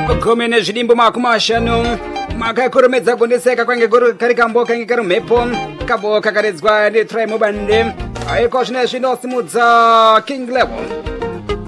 gumi nezvidimbu makumi mashanu makakurumidza kundiseka kwange kari kambo kange kari mhepo kabo kakaredzwa neTry Mubande aiko zvino zvinosimudza King Level